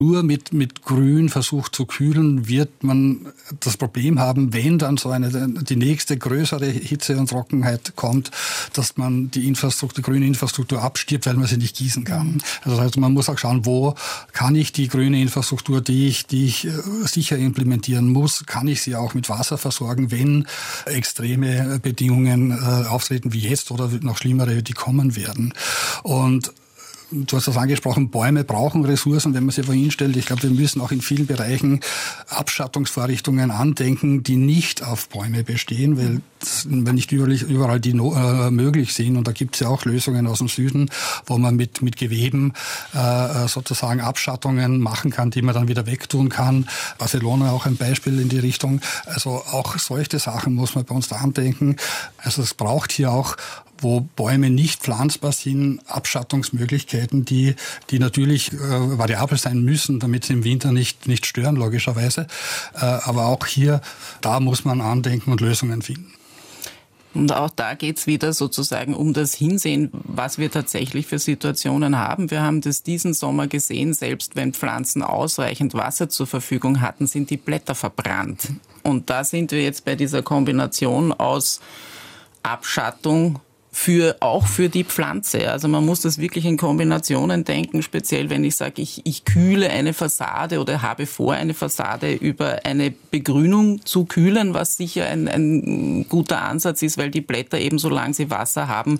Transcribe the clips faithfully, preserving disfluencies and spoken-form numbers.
nur mit, mit Grün versucht zu kühlen, wird man das Problem haben, wenn dann so eine, die nächste größere Hitze und Trockenheit kommt, dass man die Infrastruktur, grüne Infrastruktur abstirbt, weil man sie nicht gießen kann. Also das heißt, man muss auch schauen, wo kann ich die grüne Infrastruktur, die ich, die ich sicher implementieren muss, kann ich sie auch mit Wasser versorgen, wenn extreme Bedingungen äh, auftreten wie jetzt oder noch schlimmere, die kommen werden. Und du hast das angesprochen, Bäume brauchen Ressourcen, wenn man sie vorhin stellt. Ich glaube, wir müssen auch in vielen Bereichen Abschattungsvorrichtungen andenken, die nicht auf Bäume bestehen, weil nicht überall die äh, möglich sind. Und da gibt es ja auch Lösungen aus dem Süden, wo man mit, mit Geweben äh, sozusagen Abschattungen machen kann, die man dann wieder wegtun kann. Barcelona auch ein Beispiel in die Richtung. Also auch solche Sachen muss man bei uns da andenken. Also es braucht hier auch, wo Bäume nicht pflanzbar sind, Abschattungsmöglichkeiten, die, die natürlich äh, variabel sein müssen, damit sie im Winter nicht, nicht stören, logischerweise. Äh, aber auch hier, da muss man andenken und Lösungen finden. Und auch da geht's wieder sozusagen um das Hinsehen, was wir tatsächlich für Situationen haben. Wir haben das diesen Sommer gesehen, selbst wenn Pflanzen ausreichend Wasser zur Verfügung hatten, sind die Blätter verbrannt. Und da sind wir jetzt bei dieser Kombination aus Abschattung, für, auch für die Pflanze. Also man muss das wirklich in Kombinationen denken, speziell wenn ich sage, ich, ich kühle eine Fassade oder habe vor, eine Fassade über eine Begrünung zu kühlen, was sicher ein, ein guter Ansatz ist, weil die Blätter eben, solange sie Wasser haben,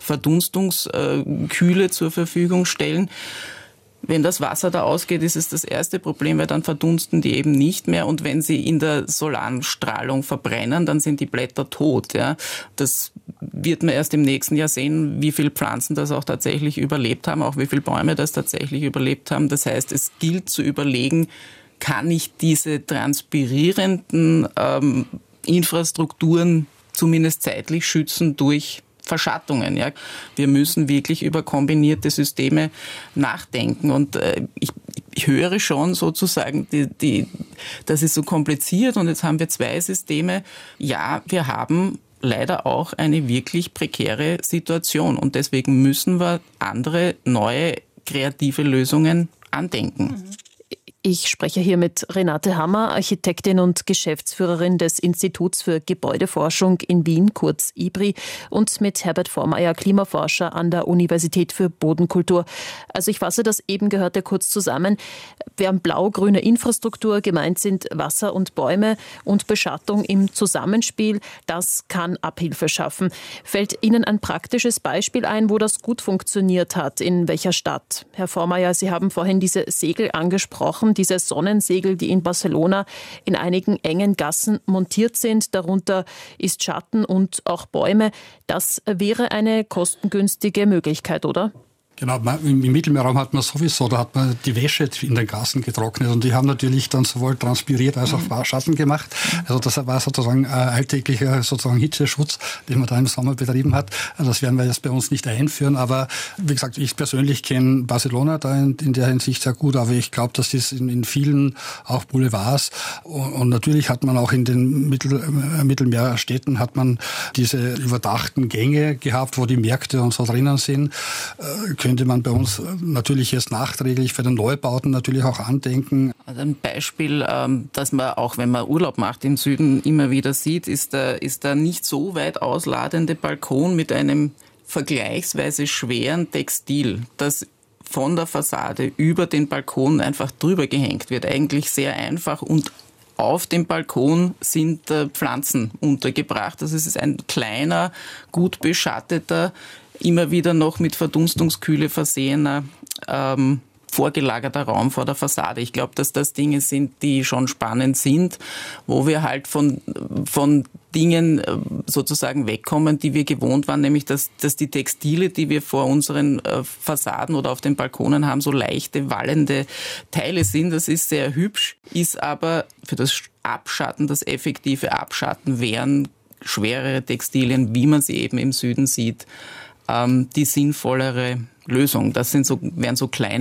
Verdunstungskühle zur Verfügung stellen. Wenn das Wasser da ausgeht, ist es das erste Problem, weil dann verdunsten die eben nicht mehr. Und wenn sie in der Solarstrahlung verbrennen, dann sind die Blätter tot. Ja. Das wird man erst im nächsten Jahr sehen, wie viele Pflanzen das auch tatsächlich überlebt haben, auch wie viele Bäume das tatsächlich überlebt haben. Das heißt, es gilt zu überlegen, kann ich diese transpirierenden ähm, Infrastrukturen zumindest zeitlich schützen durch Verschattungen. Ja. Wir müssen wirklich über kombinierte Systeme nachdenken. Und äh, ich, ich höre schon sozusagen, die, die, das ist so kompliziert und jetzt haben wir zwei Systeme. Ja, wir haben leider auch eine wirklich prekäre Situation und deswegen müssen wir andere, neue, kreative Lösungen andenken. Mhm. Ich spreche hier mit Renate Hammer, Architektin und Geschäftsführerin des Instituts für Gebäudeforschung in Wien, kurz I B R I, und mit Herbert Vormeier, Klimaforscher an der Universität für Bodenkultur. Also ich fasse das eben Gehörte kurz zusammen. Wir haben blau-grüne Infrastruktur, gemeint sind Wasser und Bäume und Beschattung im Zusammenspiel. Das kann Abhilfe schaffen. Fällt Ihnen ein praktisches Beispiel ein, wo das gut funktioniert hat? In welcher Stadt? Herr Vormeier, Sie haben vorhin diese Segel angesprochen, diese Sonnensegel, die in Barcelona in einigen engen Gassen montiert sind. Darunter ist Schatten und auch Bäume. Das wäre eine kostengünstige Möglichkeit, oder? Genau, im Mittelmeerraum hat man sowieso, da hat man die Wäsche in den Gassen getrocknet und die haben natürlich dann sowohl transpiriert als auch Schatten gemacht. Also das war sozusagen ein alltäglicher sozusagen Hitzeschutz, den man da im Sommer betrieben hat. Also das werden wir jetzt bei uns nicht einführen, aber wie gesagt, ich persönlich kenne Barcelona da in, in der Hinsicht sehr gut, aber ich glaube, dass das in, in vielen auch Boulevards und, und natürlich hat man auch in den Mittel, äh, Mittelmeerstädten hat man diese überdachten Gänge gehabt, wo die Märkte und so drinnen sind. Äh, könnte man bei uns natürlich jetzt nachträglich für den Neubauten natürlich auch andenken. Also ein Beispiel, das man auch, wenn man Urlaub macht im Süden, immer wieder sieht, ist der, ist der nicht so weit ausladende Balkon mit einem vergleichsweise schweren Textil, das von der Fassade über den Balkon einfach drüber gehängt wird. Eigentlich sehr einfach und auf dem Balkon sind Pflanzen untergebracht. Also es ist ein kleiner, gut beschatteter, immer wieder noch mit Verdunstungskühle versehener, ähm, vorgelagerter Raum vor der Fassade. Ich glaube, dass das Dinge sind, die schon spannend sind, wo wir halt von, von Dingen sozusagen wegkommen, die wir gewohnt waren, nämlich dass, dass die Textile, die wir vor unseren äh, Fassaden oder auf den Balkonen haben, so leichte, wallende Teile sind. Das ist sehr hübsch, ist aber für das Abschatten, das effektive Abschatten wären schwerere Textilien, wie man sie eben im Süden sieht, die sinnvollere Lösung. Das sind so, wären so kleine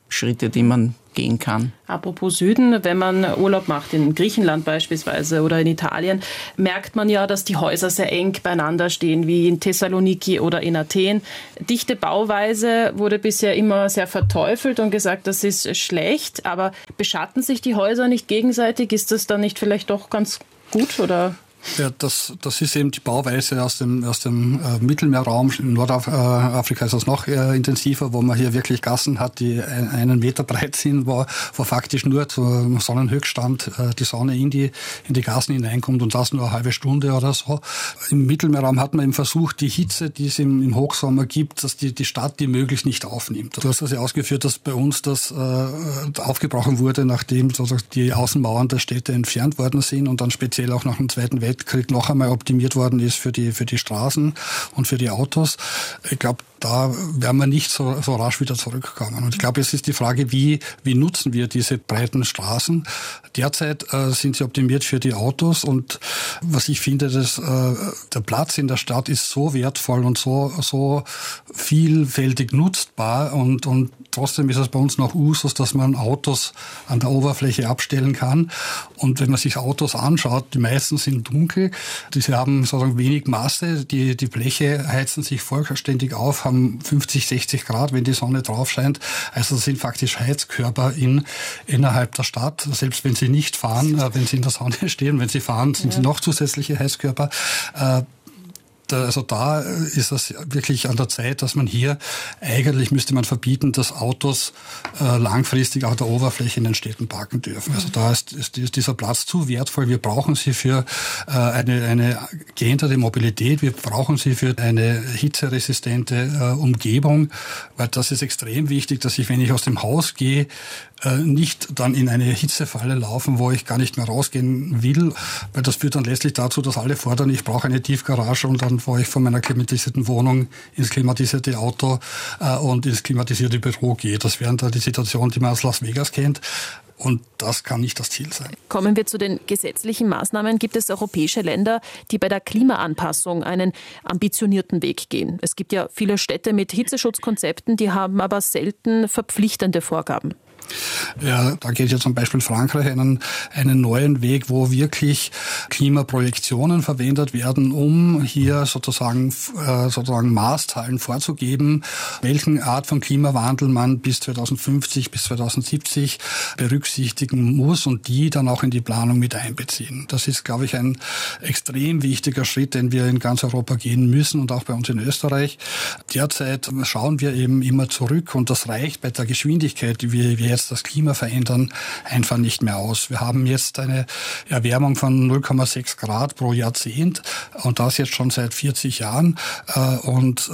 Schritte, die man gehen kann. Apropos Süden, wenn man Urlaub macht, in Griechenland beispielsweise oder in Italien, merkt man ja, dass die Häuser sehr eng beieinander stehen, wie in Thessaloniki oder in Athen. Dichte Bauweise wurde bisher immer sehr verteufelt und gesagt, das ist schlecht, aber beschatten sich die Häuser nicht gegenseitig? Ist das dann nicht vielleicht doch ganz gut, oder? Ja, das, das ist eben die Bauweise aus dem, aus dem äh, Mittelmeerraum. In Nordafrika ist das noch äh, intensiver, wo man hier wirklich Gassen hat, die ein, einen Meter breit sind, wo, wo faktisch nur zum Sonnenhöchststand äh, die Sonne in die, in die Gassen hineinkommt und das nur eine halbe Stunde oder so. Im Mittelmeerraum hat man eben versucht, die Hitze, die es im, im Hochsommer gibt, dass die, die Stadt die möglichst nicht aufnimmt. Du hast das ja ausgeführt, dass bei uns das äh, aufgebrochen wurde, nachdem sozusagen die Außenmauern der Städte entfernt worden sind und dann speziell auch nach dem Zweiten Weltkrieg Weltkrieg noch einmal optimiert worden ist für die, für die Straßen und für die Autos. Ich glaube, da werden wir nicht so, so rasch wieder zurückkommen. Und ich glaube, es ist die Frage, wie, wie nutzen wir diese breiten Straßen? Derzeit äh, sind sie optimiert für die Autos und was ich finde, dass, äh, der Platz in der Stadt ist so wertvoll und so, so vielfältig nutzbar und, und trotzdem ist es bei uns noch Usus, dass man Autos an der Oberfläche abstellen kann. Und wenn man sich Autos anschaut, die meisten sind dunkel, diese haben sozusagen wenig Masse, die, die Bleche heizen sich vollständig auf, haben fünfzig, sechzig Grad, wenn die Sonne drauf scheint. Also das sind faktisch Heizkörper in, innerhalb der Stadt, selbst wenn sie nicht fahren, äh, wenn sie in der Sonne stehen, wenn sie fahren, sind ja. sie noch zusätzliche Heizkörper. Äh, Also da ist es wirklich an der Zeit, dass man hier, eigentlich müsste man verbieten, dass Autos äh, langfristig auf der Oberfläche in den Städten parken dürfen. Also da ist, ist, ist dieser Platz zu wertvoll. Wir brauchen sie für äh, eine, eine geänderte Mobilität. Wir brauchen sie für eine hitzeresistente äh, Umgebung, weil das ist extrem wichtig, dass ich, wenn ich aus dem Haus gehe, äh, nicht dann in eine Hitzefalle laufen, wo ich gar nicht mehr rausgehen will, weil das führt dann letztlich dazu, dass alle fordern, ich brauche eine Tiefgarage und dann wo ich von meiner klimatisierten Wohnung ins klimatisierte Auto äh, und ins klimatisierte Büro gehe. Das wäre dann die Situation, die man aus Las Vegas kennt. Und das kann nicht das Ziel sein. Kommen wir zu den gesetzlichen Maßnahmen. Gibt es europäische Länder, die bei der Klimaanpassung einen ambitionierten Weg gehen? Es gibt ja viele Städte mit Hitzeschutzkonzepten, die haben aber selten verpflichtende Vorgaben. Ja, da geht ja zum Beispiel Frankreich einen, einen neuen Weg, wo wirklich Klimaprojektionen verwendet werden, um hier sozusagen, äh, sozusagen Maßzahlen vorzugeben, welchen Art von Klimawandel man bis zweitausendfünfzig, bis zweitausendsiebzig berücksichtigen muss und die dann auch in die Planung mit einbeziehen. Das ist, glaube ich, ein extrem wichtiger Schritt, den wir in ganz Europa gehen müssen und auch bei uns in Österreich. Derzeit schauen wir eben immer zurück und das reicht bei der Geschwindigkeit, die wir jetzt das Klima verändern, einfach nicht mehr aus. Wir haben jetzt eine Erwärmung von null Komma sechs Grad pro Jahrzehnt und das jetzt schon seit vierzig Jahren. Und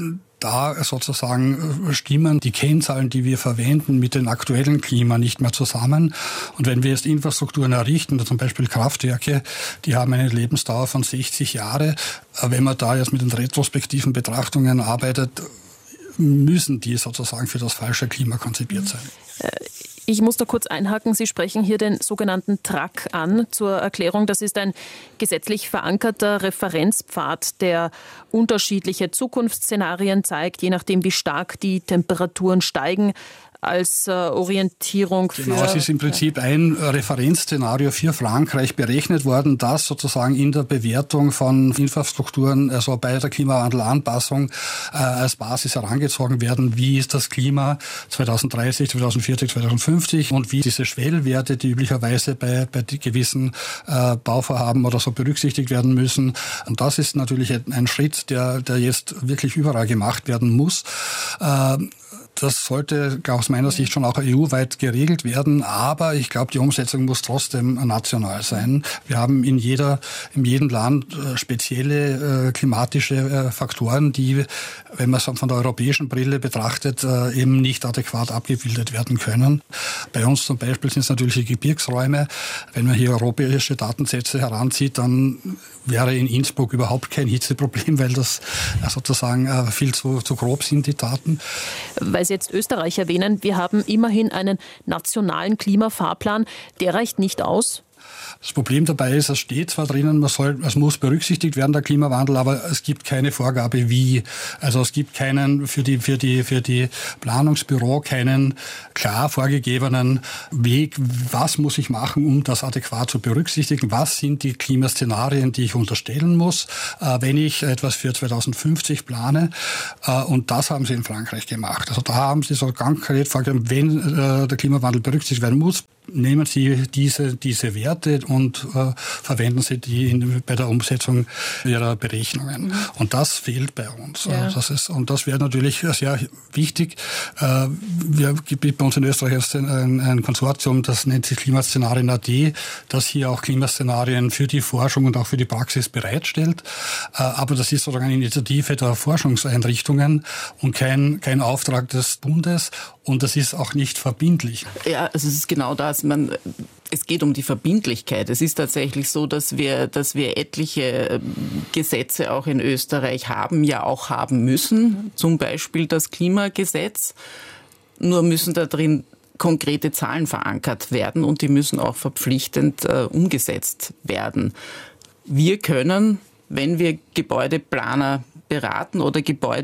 da sozusagen stimmen die Kennzahlen, die wir verwenden, mit dem aktuellen Klima nicht mehr zusammen. Und wenn wir jetzt Infrastrukturen errichten, zum Beispiel Kraftwerke, die haben eine Lebensdauer von sechzig Jahre. Wenn man da jetzt mit den retrospektiven Betrachtungen arbeitet, müssen die sozusagen für das falsche Klima konzipiert sein. Ich muss da kurz einhaken. Sie sprechen hier den sogenannten T R A C an. Zur Erklärung, das ist ein gesetzlich verankerter Referenzpfad, der unterschiedliche Zukunftsszenarien zeigt, je nachdem, wie stark die Temperaturen steigen, als äh, Orientierung für... Genau, es ist im Prinzip ja. ein Referenzszenario für Frankreich berechnet worden, das sozusagen in der Bewertung von Infrastrukturen, also bei der Klimawandelanpassung äh, als Basis herangezogen werden. Wie ist das Klima zweitausenddreißig, zweitausendvierzig, zweitausendfünfzig und wie diese Schwellwerte, die üblicherweise bei, bei gewissen äh, Bauvorhaben oder so berücksichtigt werden müssen. Und das ist natürlich ein Schritt, der, der jetzt wirklich überall gemacht werden muss. Äh, Das sollte aus meiner Sicht schon auch E U-weit geregelt werden, aber ich glaube, die Umsetzung muss trotzdem national sein. Wir haben in jeder, in jedem Land spezielle äh, klimatische äh, Faktoren, die, wenn man es von der europäischen Brille betrachtet, äh, eben nicht adäquat abgebildet werden können. Bei uns zum Beispiel sind es natürlich die Gebirgsräume. Wenn man hier europäische Datensätze heranzieht, dann wäre in Innsbruck überhaupt kein Hitzeproblem, weil das sozusagen äh, viel zu, zu grob sind, die Daten. Weil Sie jetzt Österreich erwähnen, wir haben immerhin einen nationalen Klimafahrplan. Der reicht nicht aus? Das Problem dabei ist, es steht zwar drinnen, man soll, es muss berücksichtigt werden, der Klimawandel, aber es gibt keine Vorgabe wie. Also es gibt keinen, für die, für die, für die Planungsbüro keinen klar vorgegebenen Weg, was muss ich machen, um das adäquat zu berücksichtigen, was sind die Klimaszenarien, die ich unterstellen muss, äh, wenn ich etwas für zweitausendfünfzig plane. Äh, und das haben sie in Frankreich gemacht. Also da haben sie so ganz konkret vorgegeben, wenn äh, der Klimawandel berücksichtigt werden muss, nehmen Sie diese, diese Werte und äh, verwenden Sie die in, bei der Umsetzung Ihrer Berechnungen. Mhm. Und das fehlt bei uns. Ja. Das ist, und das wäre natürlich sehr wichtig. Äh, wir gibt bei uns in Österreich ein, ein Konsortium, das nennt sich Klimaszenarien A D, das hier auch Klimaszenarien für die Forschung und auch für die Praxis bereitstellt. Äh, aber das ist sozusagen eine Initiative der Forschungseinrichtungen und kein, kein Auftrag des Bundes. Und das ist auch nicht verbindlich. Ja, also es ist genau das. Man, es geht um die Verbindlichkeit. Es ist tatsächlich so, dass wir, dass wir etliche Gesetze auch in Österreich haben, ja auch haben müssen. Zum Beispiel das Klimagesetz. Nur müssen da drin konkrete Zahlen verankert werden und die müssen auch verpflichtend äh, umgesetzt werden. Wir können, wenn wir Gebäudeplaner beraten oder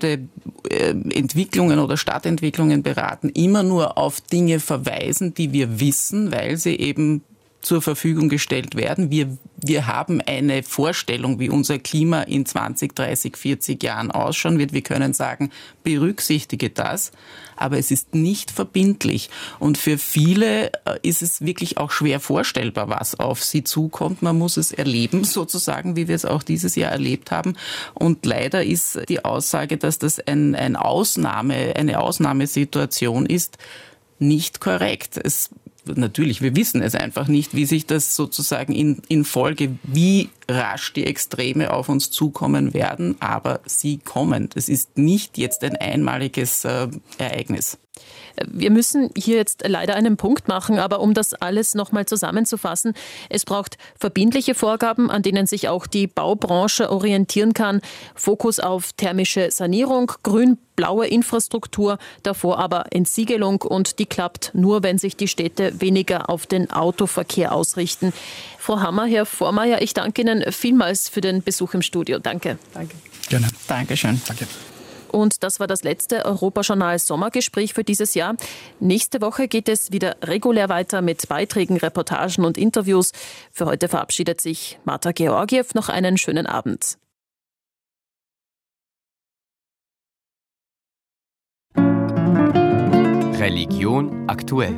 Gebäudeentwicklungen oder Stadtentwicklungen beraten, immer nur auf Dinge verweisen, die wir wissen, weil sie eben zur Verfügung gestellt werden. Wir, wir haben eine Vorstellung, wie unser Klima in zwanzig, dreißig, vierzig Jahren ausschauen wird. Wir können sagen, berücksichtige das, aber es ist nicht verbindlich. Und für viele ist es wirklich auch schwer vorstellbar, was auf sie zukommt. Man muss es erleben, sozusagen, wie wir es auch dieses Jahr erlebt haben. Und leider ist die Aussage, dass das ein, ein Ausnahme, eine Ausnahmesituation ist, nicht korrekt. Es Natürlich, wir wissen es einfach nicht, wie sich das sozusagen in, in Folge, wie rasch die Extreme auf uns zukommen werden, aber sie kommen. Es ist nicht jetzt ein einmaliges äh, Ereignis. Wir müssen hier jetzt leider einen Punkt machen, aber um das alles nochmal zusammenzufassen, es braucht verbindliche Vorgaben, an denen sich auch die Baubranche orientieren kann. Fokus auf thermische Sanierung, grün-blaue Infrastruktur, davor aber Entsiegelung und die klappt nur, wenn sich die Städte weniger auf den Autoverkehr ausrichten. Frau Hammer, Herr Vormeier, ich danke Ihnen vielmals für den Besuch im Studio. Danke. Danke. Gerne. Dankeschön. Danke. Und das war das letzte Europajournal-Sommergespräch für dieses Jahr. Nächste Woche geht es wieder regulär weiter mit Beiträgen, Reportagen und Interviews. Für heute verabschiedet sich Martha Georgiew. Noch einen schönen Abend. Religion aktuell.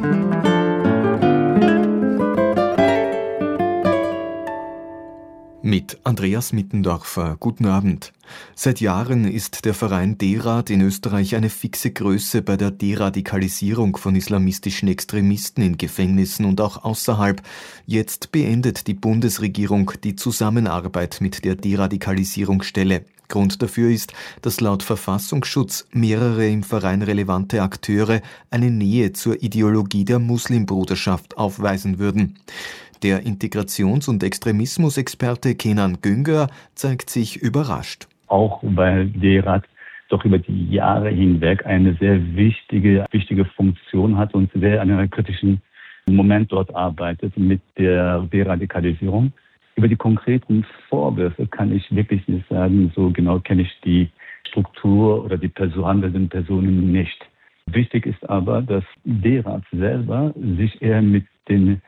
Mit Andreas Mittendorfer. Guten Abend. Seit Jahren ist der Verein D-Rad in Österreich eine fixe Größe bei der Deradikalisierung von islamistischen Extremisten in Gefängnissen und auch außerhalb. Jetzt beendet die Bundesregierung die Zusammenarbeit mit der Deradikalisierungsstelle. Grund dafür ist, dass laut Verfassungsschutz mehrere im Verein relevante Akteure eine Nähe zur Ideologie der Muslimbruderschaft aufweisen würden. Der Integrations- und Extremismusexperte Kenan Güngör zeigt sich überrascht. Auch weil D-Rad doch über die Jahre hinweg eine sehr wichtige, wichtige Funktion hat und sehr an einem kritischen Moment dort arbeitet mit der Deradikalisierung. Über die konkreten Vorwürfe kann ich wirklich nicht sagen, so genau kenne ich die Struktur oder die handelnden Personen nicht. Wichtig ist aber, dass D-Rad selber sich eher mit den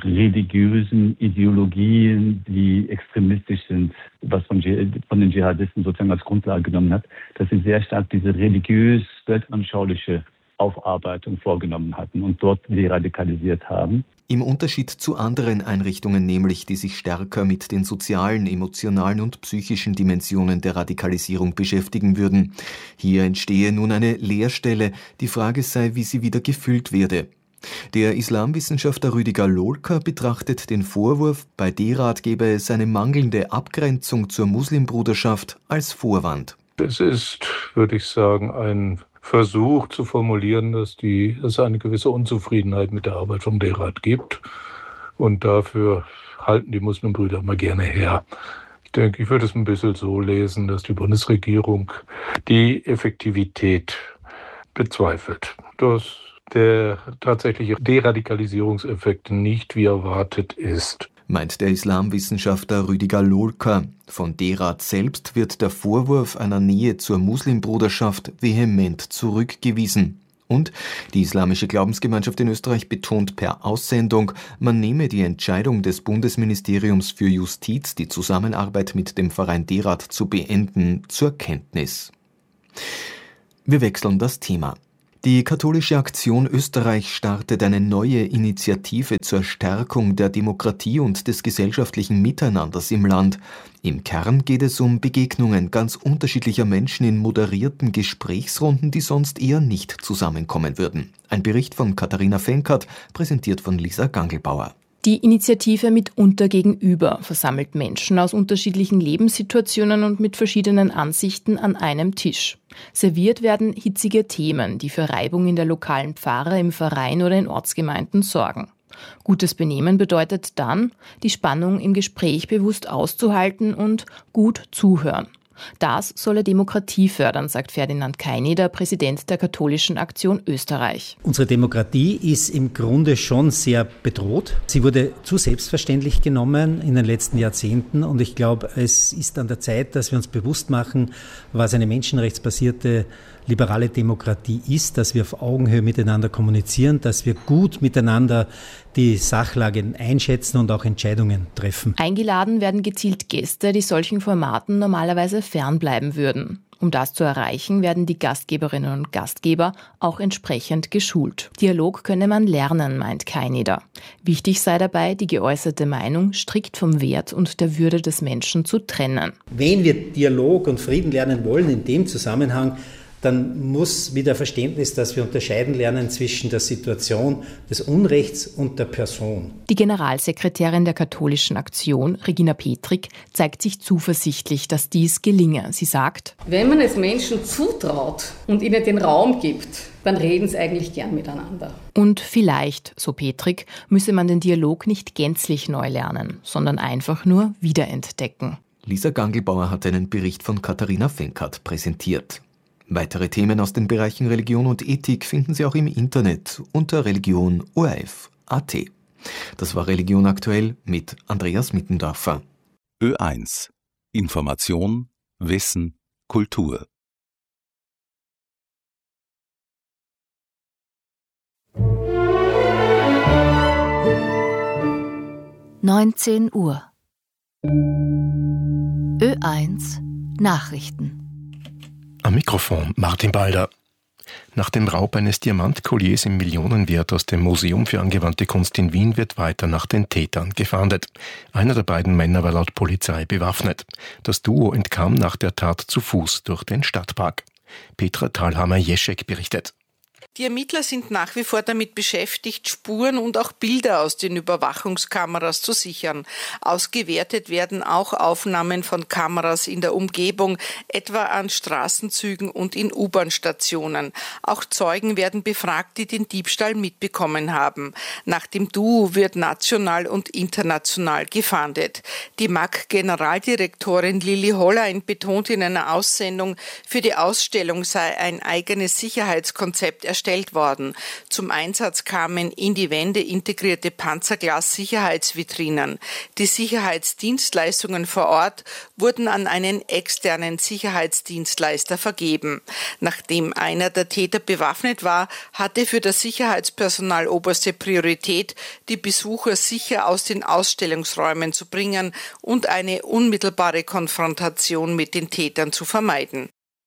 religiösen Ideologien, die extremistisch sind, was von, von den Dschihadisten sozusagen als Grundlage genommen hat, dass sie sehr stark diese religiös-weltanschauliche Aufarbeitung vorgenommen hatten und dort deradikalisiert haben. Im Unterschied zu anderen Einrichtungen nämlich, die sich stärker mit den sozialen, emotionalen und psychischen Dimensionen der Radikalisierung beschäftigen würden. Hier entstehe nun eine Leerstelle. Die Frage sei, wie sie wieder gefüllt werde. Der Islamwissenschaftler Rüdiger Lohlker betrachtet den Vorwurf, bei D-Rad gebe es eine mangelnde Abgrenzung zur Muslimbruderschaft als Vorwand. Es ist, würde ich sagen, ein Versuch zu formulieren, dass die, es eine gewisse Unzufriedenheit mit der Arbeit vom D-Rad gibt. Und dafür halten die Muslimbrüder immer gerne her. Ich denke, ich würde es ein bisschen so lesen, dass die Bundesregierung die Effektivität bezweifelt. Dass der tatsächliche Deradikalisierungseffekt nicht wie erwartet ist. meint der Islamwissenschaftler Rüdiger Lohlker. Von D-Rat selbst wird der Vorwurf einer Nähe zur Muslimbruderschaft vehement zurückgewiesen. Und die islamische Glaubensgemeinschaft in Österreich betont per Aussendung, man nehme die Entscheidung des Bundesministeriums für Justiz, die Zusammenarbeit mit dem Verein D-Rat zu beenden, zur Kenntnis. Wir wechseln das Thema. Die Katholische Aktion Österreich startet eine neue Initiative zur Stärkung der Demokratie und des gesellschaftlichen Miteinanders im Land. Im Kern geht es um Begegnungen ganz unterschiedlicher Menschen in moderierten Gesprächsrunden, die sonst eher nicht zusammenkommen würden. Ein Bericht von Katharina Fenkert, präsentiert von Lisa Gangelbauer. Die Initiative Mitunter gegenüber versammelt Menschen aus unterschiedlichen Lebenssituationen und mit verschiedenen Ansichten an einem Tisch. Serviert werden hitzige Themen, die für Reibung in der lokalen Pfarre, im Verein oder in Ortsgemeinden sorgen. Gutes Benehmen bedeutet dann, die Spannung im Gespräch bewusst auszuhalten und gut zuhören. Das solle Demokratie fördern, sagt Ferdinand Kaineder, Präsident der Katholischen Aktion Österreich. Unsere Demokratie ist im Grunde schon sehr bedroht. Sie wurde zu selbstverständlich genommen in den letzten Jahrzehnten und ich glaube, es ist an der Zeit, dass wir uns bewusst machen, was eine menschenrechtsbasierte liberale Demokratie ist, dass wir auf Augenhöhe miteinander kommunizieren, dass wir gut miteinander die Sachlage einschätzen und auch Entscheidungen treffen. Eingeladen werden gezielt Gäste, die solchen Formaten normalerweise fernbleiben würden. Um das zu erreichen, werden die Gastgeberinnen und Gastgeber auch entsprechend geschult. Dialog könne man lernen, meint Kaineder. Wichtig sei dabei, die geäußerte Meinung strikt vom Wert und der Würde des Menschen zu trennen. Wenn wir Dialog und Frieden lernen wollen in dem Zusammenhang, dann muss wieder Verständnis, dass wir unterscheiden lernen zwischen der Situation des Unrechts und der Person. Die Generalsekretärin der Katholischen Aktion, Regina Petrik, zeigt sich zuversichtlich, dass dies gelinge. Sie sagt: Wenn man es Menschen zutraut und ihnen den Raum gibt, dann reden sie eigentlich gern miteinander. Und vielleicht, so Petrik, müsse man den Dialog nicht gänzlich neu lernen, sondern einfach nur wiederentdecken. Lisa Gangelbauer hat einen Bericht von Katharina Fenkert präsentiert. Weitere Themen aus den Bereichen Religion und Ethik finden Sie auch im Internet unter religion punkt o r f punkt a t. Das war Religion aktuell mit Andreas Mittendorfer. Ö eins. Information, Wissen, Kultur. neunzehn Uhr. Ö eins Nachrichten. Am Mikrofon Martin Balder. Nach dem Raub eines Diamantkolliers im Millionenwert aus dem Museum für angewandte Kunst in Wien wird weiter nach den Tätern gefahndet. Einer der beiden Männer war laut Polizei bewaffnet. Das Duo entkam nach der Tat zu Fuß durch den Stadtpark. Petra Thalhammer-Jeschek berichtet. Die Ermittler sind nach wie vor damit beschäftigt, Spuren und auch Bilder aus den Überwachungskameras zu sichern. Ausgewertet werden auch Aufnahmen von Kameras in der Umgebung, etwa an Straßenzügen und in U-Bahn-Stationen. Auch Zeugen werden befragt, die den Diebstahl mitbekommen haben. Nach dem Duo wird national und international gefahndet. Die M A G-Generaldirektorin Lilli Hollein betont in einer Aussendung, für die Ausstellung sei ein eigenes Sicherheitskonzept erstellt worden. Zum Einsatz kamen in die Wände integrierte Panzerglas-Sicherheitsvitrinen. Die Sicherheitsdienstleistungen vor Ort wurden an einen externen Sicherheitsdienstleister vergeben. Nachdem einer der Täter bewaffnet war, hatte für das Sicherheitspersonal oberste Priorität, die Besucher sicher aus den Ausstellungsräumen zu bringen und eine unmittelbare Konfrontation mit den Tätern zu vermeiden.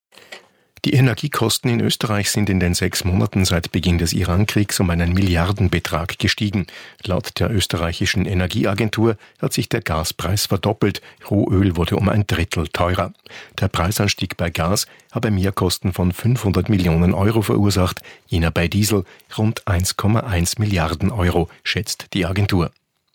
Die Energiekosten in Österreich sind in den sechs Monaten seit Beginn des Iran-Kriegs um einen Milliardenbetrag gestiegen. Laut der österreichischen Energieagentur hat sich der Gaspreis verdoppelt. Rohöl wurde um ein Drittel teurer. Der Preisanstieg bei Gas habe Mehrkosten von fünfhundert Millionen Euro verursacht, jener bei Diesel rund eins Komma eins Milliarden Euro, schätzt die Agentur.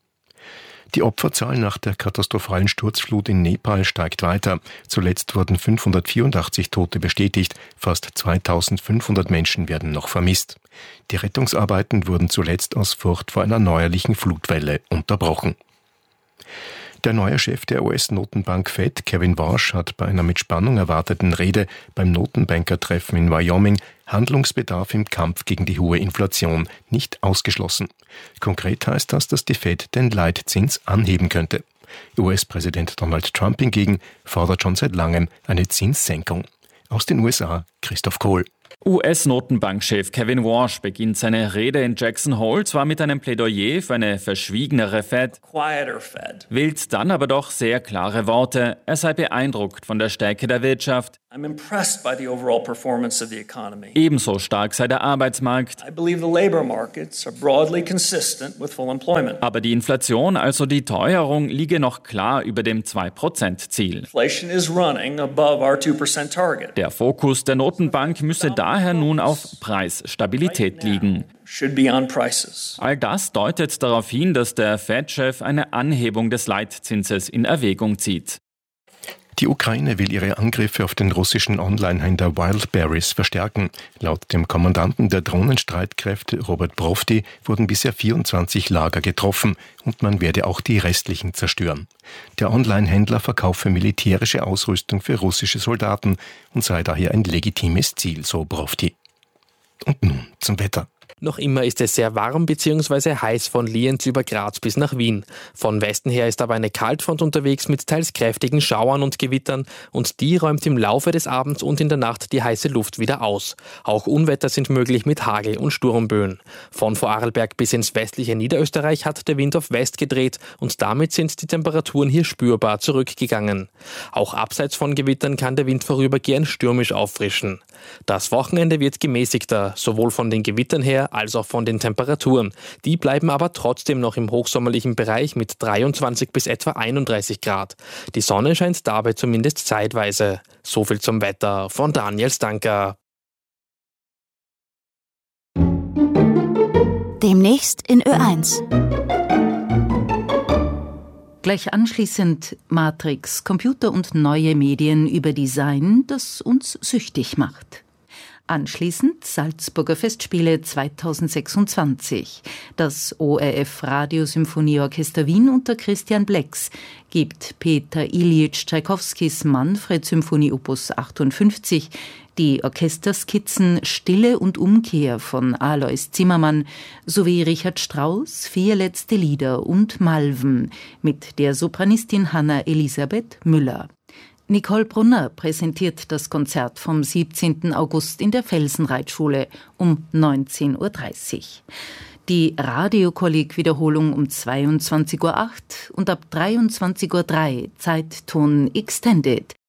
Die Opferzahl nach der katastrophalen Sturzflut in Nepal steigt weiter. Zuletzt wurden fünfhundertvierundachtzig Tote bestätigt, fast zweitausendfünfhundert Menschen werden noch vermisst. Die Rettungsarbeiten wurden zuletzt aus Furcht vor einer neuerlichen Flutwelle unterbrochen. Der neue Chef der U S-Notenbank Fed, Kevin Warsh, hat bei einer mit Spannung erwarteten Rede beim Notenbankertreffen in Wyoming Handlungsbedarf im Kampf gegen die hohe Inflation nicht ausgeschlossen. Konkret heißt das, dass die Fed den Leitzins anheben könnte. U S-Präsident Donald Trump hingegen fordert schon seit langem eine Zinssenkung. Aus den U S A Christoph Kohl. U S-Notenbankchef Kevin Warsh beginnt seine Rede in Jackson Hole zwar mit einem Plädoyer für eine verschwiegenere Fed, wählt dann aber doch sehr klare Worte. Er sei beeindruckt von der Stärke der Wirtschaft. I'm impressed by the overall performance of the economy. Ebenso stark sei der Arbeitsmarkt. I believe the labor markets are broadly consistent with full employment. Aber die Inflation, also die Teuerung, liege noch klar über dem zwei Prozent Ziel. Inflation is running above our two percent target. Der Fokus der Notenbank müsse daher nun auf Preisstabilität liegen. Should be on prices. All das deutet darauf hin, dass der Fed-Chef eine Anhebung des Leitzinses in Erwägung zieht. Die Ukraine will ihre Angriffe auf den russischen Online-Händler Wildberries verstärken. Laut dem Kommandanten der Drohnenstreitkräfte Robert Brovdi wurden bisher vierundzwanzig Lager getroffen und man werde auch die restlichen zerstören. Der Online-Händler verkaufe militärische Ausrüstung für russische Soldaten und sei daher ein legitimes Ziel, so Brovdi. Und nun zum Wetter. Noch immer ist es sehr warm bzw. heiß von Lienz über Graz bis nach Wien. Von Westen her ist aber eine Kaltfront unterwegs mit teils kräftigen Schauern und Gewittern und die räumt im Laufe des Abends und in der Nacht die heiße Luft wieder aus. Auch Unwetter sind möglich mit Hagel und Sturmböen. Von Vorarlberg bis ins westliche Niederösterreich hat der Wind auf West gedreht und damit sind die Temperaturen hier spürbar zurückgegangen. Auch abseits von Gewittern kann der Wind vorübergehend stürmisch auffrischen. Das Wochenende wird gemäßigter, sowohl von den Gewittern her als auch von den Temperaturen. Die bleiben aber trotzdem noch im hochsommerlichen Bereich mit dreiundzwanzig bis etwa einunddreißig Grad. Die Sonne scheint dabei zumindest zeitweise. So viel zum Wetter von Daniel Stanker. Demnächst in Ö eins. Gleich anschließend Matrix, Computer und neue Medien über Design, das uns süchtig macht. Anschließend Salzburger Festspiele zweitausendsechsundzwanzig. Das O R F Radiosymphonieorchester Wien unter Christian Blex gibt Peter Ilyich Tschaikowskis Manfred-Symphonie Opus achtundfünfzig, die Orchesterskizzen Stille und Umkehr von Alois Zimmermann sowie Richard Strauss Vier letzte Lieder und Malven mit der Sopranistin Hanna Elisabeth Müller. Nicole Brunner präsentiert das Konzert vom siebzehnten August in der Felsenreitschule um neunzehn Uhr dreißig. Die Radiokolleg-Wiederholung um zweiundzwanzig Uhr acht und ab dreiundzwanzig Uhr drei Zeitton Extended